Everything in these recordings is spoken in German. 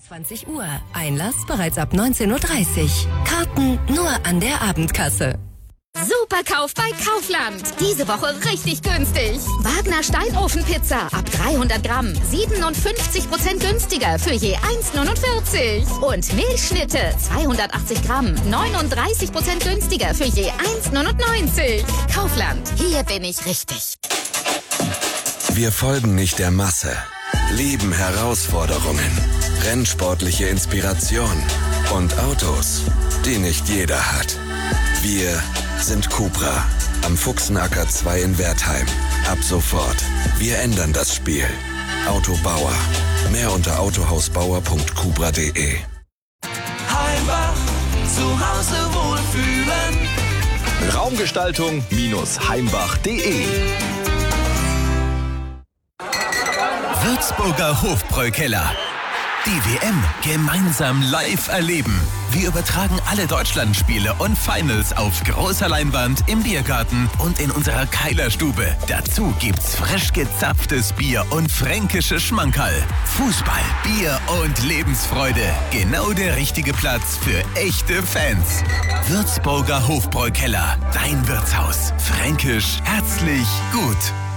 20 Uhr. Einlass bereits ab 19.30 Uhr. Karten nur an der Abendkasse. Superkauf bei Kaufland. Diese Woche richtig günstig. Wagner Steinofenpizza ab 300 Gramm. 57% günstiger für je 1,49. Und Milchschnitte 280 Gramm. 39% günstiger für je 1,99. Kaufland. Hier bin ich richtig. Wir folgen nicht der Masse. Lieben Herausforderungen. Rennsportliche Inspiration. Und Autos, die nicht jeder hat. Wir sind Cupra am Fuchsenacker 2 in Wertheim. Ab sofort. Wir ändern das Spiel. Autobauer. Mehr unter autohausbauer.cupra.de. Heimbach. Zu Hause wohlfühlen. Raumgestaltung-heimbach.de. Würzburger Hofbräukeller. Die WM gemeinsam live erleben. Wir übertragen alle Deutschlandspiele und Finals auf großer Leinwand im Biergarten und in unserer Keilerstube. Dazu gibt's frisch gezapftes Bier und fränkische Schmankerl. Fußball, Bier und Lebensfreude. Genau der richtige Platz für echte Fans. Würzburger Hofbräukeller. Dein Wirtshaus. Fränkisch, herzlich, gut.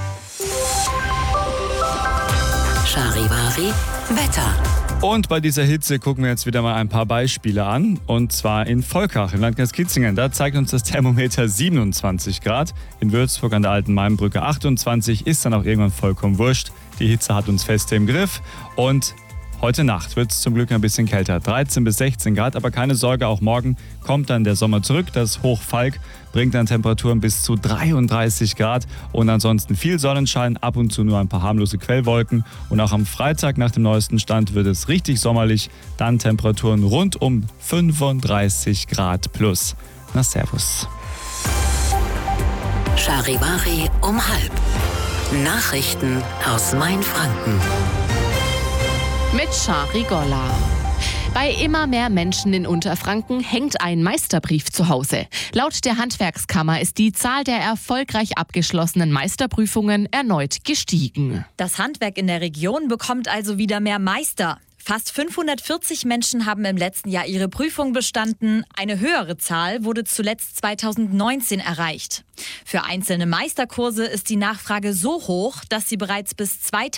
Charivari Wetter. Und bei dieser Hitze gucken wir jetzt wieder mal ein paar Beispiele an. Und zwar in Volkach im Landkreis Kitzingen. Da zeigt uns das Thermometer 27 Grad. In Würzburg an der Alten Mainbrücke 28. Ist dann auch irgendwann vollkommen wurscht. Die Hitze hat uns fest im Griff. Und heute Nacht wird es zum Glück ein bisschen kälter. 13 bis 16 Grad. Aber keine Sorge, auch morgen kommt dann der Sommer zurück. Das Hoch Falk bringt dann Temperaturen bis zu 33 Grad. Und ansonsten viel Sonnenschein, ab und zu nur ein paar harmlose Quellwolken. Und auch am Freitag nach dem neuesten Stand wird es richtig sommerlich. Dann Temperaturen rund um 35 Grad plus. Na servus. Charivari um halb. Nachrichten aus Mainfranken. Mit Shari Golla. Bei immer mehr Menschen in Unterfranken hängt ein Meisterbrief zu Hause. Laut der Handwerkskammer ist die Zahl der erfolgreich abgeschlossenen Meisterprüfungen erneut gestiegen. Das Handwerk in der Region bekommt also wieder mehr Meister. Fast 540 Menschen haben im letzten Jahr ihre Prüfung bestanden. Eine höhere Zahl wurde zuletzt 2019 erreicht. Für einzelne Meisterkurse ist die Nachfrage so hoch, dass sie bereits bis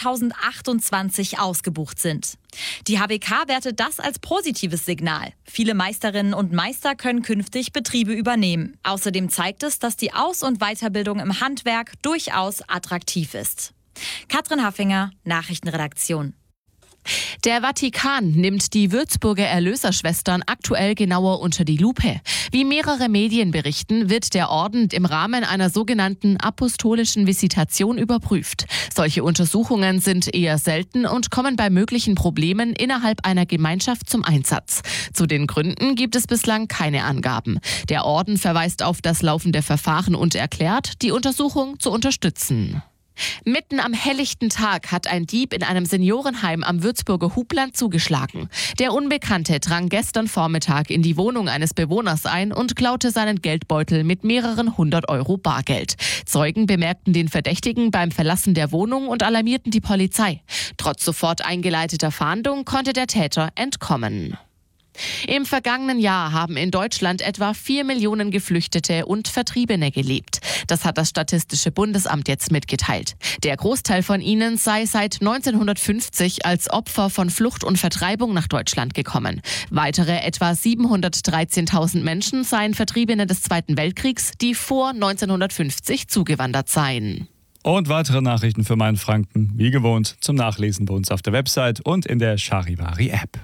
2028 ausgebucht sind. Die HBK wertet das als positives Signal. Viele Meisterinnen und Meister können künftig Betriebe übernehmen. Außerdem zeigt es, dass die Aus- und Weiterbildung im Handwerk durchaus attraktiv ist. Katrin Haffinger, Nachrichtenredaktion. Der Vatikan nimmt die Würzburger Erlöserschwestern aktuell genauer unter die Lupe. Wie mehrere Medien berichten, wird der Orden im Rahmen einer sogenannten apostolischen Visitation überprüft. Solche Untersuchungen sind eher selten und kommen bei möglichen Problemen innerhalb einer Gemeinschaft zum Einsatz. Zu den Gründen gibt es bislang keine Angaben. Der Orden verweist auf das laufende Verfahren und erklärt, die Untersuchung zu unterstützen. Mitten am helllichten Tag hat ein Dieb in einem Seniorenheim am Würzburger Hubland zugeschlagen. Der Unbekannte drang gestern Vormittag in die Wohnung eines Bewohners ein und klaute seinen Geldbeutel mit mehreren 100 Euro Bargeld. Zeugen bemerkten den Verdächtigen beim Verlassen der Wohnung und alarmierten die Polizei. Trotz sofort eingeleiteter Fahndung konnte der Täter entkommen. Im vergangenen Jahr haben in Deutschland etwa 4 Millionen Geflüchtete und Vertriebene gelebt. Das hat das Statistische Bundesamt jetzt mitgeteilt. Der Großteil von ihnen sei seit 1950 als Opfer von Flucht und Vertreibung nach Deutschland gekommen. Weitere etwa 713.000 Menschen seien Vertriebene des Zweiten Weltkriegs, die vor 1950 zugewandert seien. Und weitere Nachrichten für Mainfranken, wie gewohnt, zum Nachlesen bei uns auf der Website und in der Charivari-App.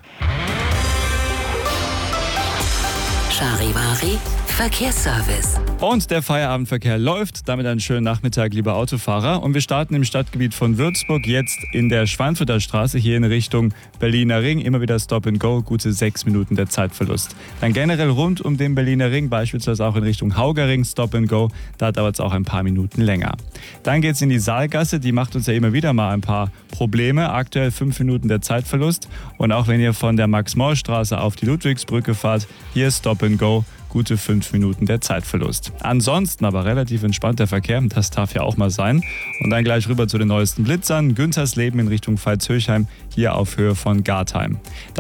Charivari Verkehrsservice. Und der Feierabendverkehr läuft. Damit einen schönen Nachmittag, liebe Autofahrer. Und wir starten im Stadtgebiet von Würzburg jetzt in der Schweinfurter Straße hier in Richtung Berliner Ring. Immer wieder Stop and Go, gute 6 Minuten der Zeitverlust. Dann generell rund um den Berliner Ring, beispielsweise auch in Richtung Haugerring, Stop and Go. Da dauert es auch ein paar Minuten länger. Dann geht es in die Saalgasse. Die macht uns ja immer wieder mal ein paar Probleme. Aktuell 5 Minuten der Zeitverlust. Und auch wenn ihr von der Max-Morsch-Straße auf die Ludwigsbrücke fahrt, hier Stop and Go. Gute 5 Minuten der Zeitverlust. Ansonsten aber relativ entspannter Verkehr, das darf ja auch mal sein. Und dann gleich rüber zu den neuesten Blitzern. Güntersleben in Richtung Veitshöchheim, hier auf Höhe von Gartheim.